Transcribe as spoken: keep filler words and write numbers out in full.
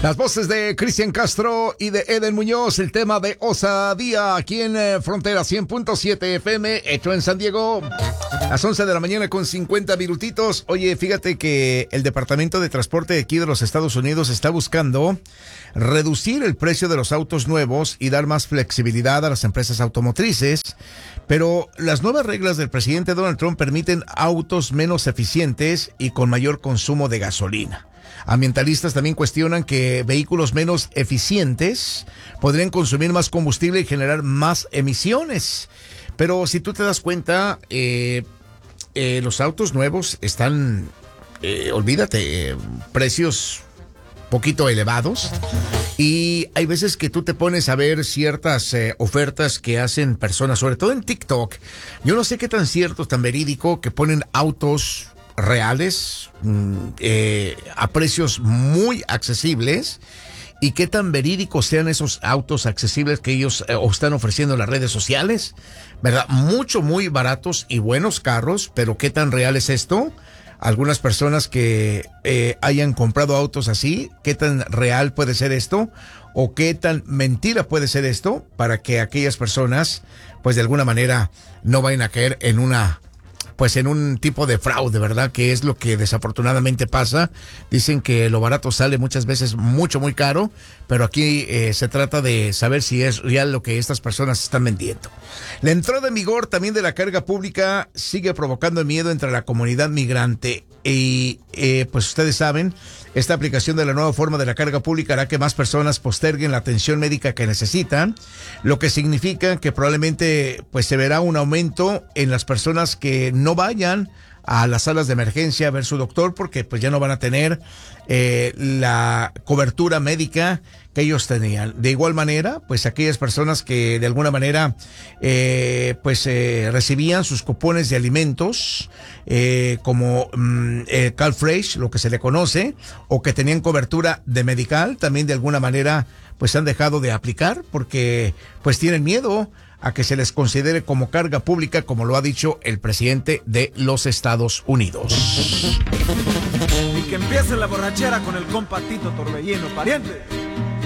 Las voces de Cristian Castro y de Eden Muñoz, el tema de Osadía, aquí en eh, Frontera cien punto siete F M, hecho en San Diego. Las once de la mañana con cincuenta minutitos. Oye, fíjate que el Departamento de Transporte de aquí de los Estados Unidos está buscando reducir el precio de los autos nuevos y dar más flexibilidad a las empresas automotrices. Pero las nuevas reglas del presidente Donald Trump permiten autos menos eficientes y con mayor consumo de gasolina. Ambientalistas también cuestionan que vehículos menos eficientes podrían consumir más combustible y generar más emisiones. Pero si tú te das cuenta, eh, eh, los autos nuevos están, eh, olvídate, eh, precios poquito elevados. Y hay veces que tú te pones a ver ciertas eh, ofertas que hacen personas, sobre todo en TikTok. Yo no sé qué tan cierto, tan verídico, que ponen autos reales eh, a precios muy accesibles, y qué tan verídicos sean esos autos accesibles que ellos eh, están ofreciendo en las redes sociales, ¿verdad? Mucho, muy baratos y buenos carros, pero qué tan real es esto. Algunas personas que eh, hayan comprado autos así, qué tan real puede ser esto, o qué tan mentira puede ser esto, para que aquellas personas, pues de alguna manera, no vayan a caer en una pues en un tipo de fraude, ¿verdad? Que es lo que desafortunadamente pasa. Dicen que lo barato sale muchas veces mucho, muy caro, pero aquí eh, se trata de saber si es real lo que estas personas están vendiendo. La entrada en vigor también de la carga pública sigue provocando miedo entre la comunidad migrante. Y eh, pues ustedes saben, esta aplicación de la nueva forma de la carga pública hará que más personas posterguen la atención médica que necesitan, lo que significa que probablemente pues se verá un aumento en las personas que no vayan a las salas de emergencia a ver su doctor, porque pues ya no van a tener eh, la cobertura médica que ellos tenían. De igual manera, pues aquellas personas que de alguna manera eh, pues eh, recibían sus cupones de alimentos eh, como mm, eh, CalFresh, lo que se le conoce, o que tenían cobertura de medical, también de alguna manera pues han dejado de aplicar porque pues tienen miedo a que se les considere como carga pública, como lo ha dicho el presidente de los Estados Unidos. Y que empiece la borrachera con el compa Tito Torbellino, pariente.